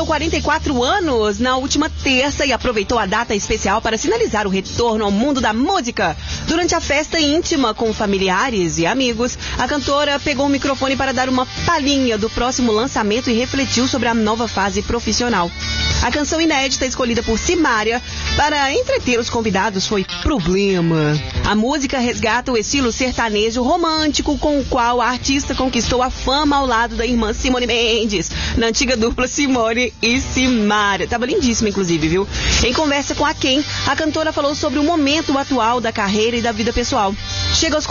completou 44 anos na última terça e aproveitou a data especial para sinalizar o retorno ao mundo da música. Durante a festa íntima com familiares e amigos, a cantora pegou o microfone para dar uma palhinha do próximo lançamento e refletiu sobre a nova fase profissional. A canção inédita escolhida por Simária para entreter os convidados foi Problema. A música resgata o estilo sertanejo romântico com o qual a artista conquistou a fama ao lado da irmã Simone Mendes, na antiga dupla Simone e Simária. Tava lindíssima, inclusive, viu? Em conversa com a Quem, a cantora falou sobre o momento atual da carreira e da vida pessoal. Chega aos